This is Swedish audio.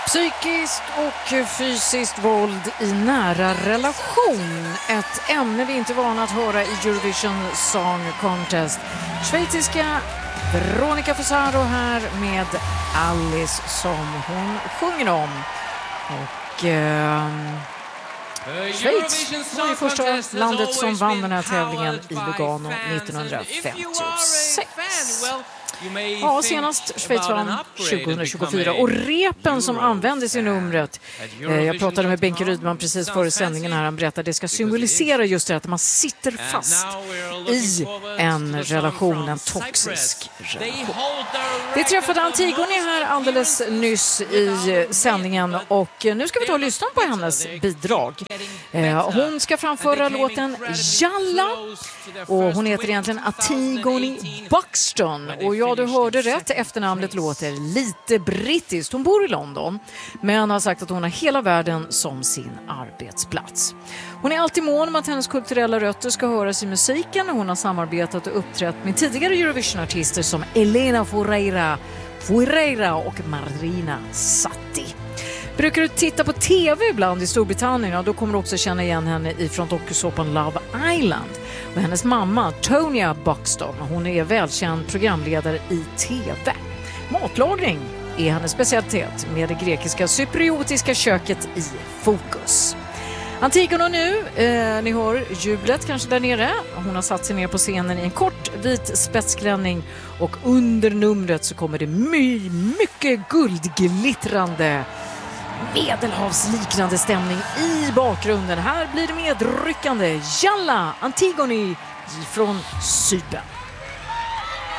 Psykiskt och fysiskt våld i nära relation. Ett ämne vi inte är vana att höra i Eurovision Song Contest. Schweiziska Veronica Fusaro här med Alice som hon sjunger om. Och Schweiz var det första landet som vann den här tävlingen i Lugano 1956. Ja, senast Schweiz vann 2024. Och repen som användes i numret, jag pratade med Benke Rydman precis före sändningen här, han berättade att det ska symbolisera just det att man sitter fast i en relation, en toxisk relation. Vi träffade Antigone här alldeles nyss i sändningen och nu ska vi ta och lyssna på hennes bidrag. Hon ska framföra låten Jalla och hon heter egentligen Antigone Buxton och ja, du hörde rätt, efternamnet låter lite brittiskt. Hon bor i London men har sagt att hon har hela världen som sin arbetsplats. Hon är alltid mån om att hennes kulturella rötter ska höras i musiken. Hon har samarbetat och uppträtt med tidigare Eurovision-artister som Elena Foureira och Marina Satti. Brukar du titta på tv ibland i Storbritannien, då kommer du också känna igen henne ifrån dokusåpan Love Island. Och hennes mamma, Tonya Buxton, hon är välkänd programledare i tv. Matlagning är hennes specialitet med det grekiska cypriotiska köket i fokus. Antigone nu, ni hör jublet kanske där nere. Hon har satt sig ner på scenen i en kort vit spetsklänning och under numret så kommer det mycket guldglittrande medelhavsliknande stämning i bakgrunden. Här blir det medryckande Jalla Antigone från Cypern.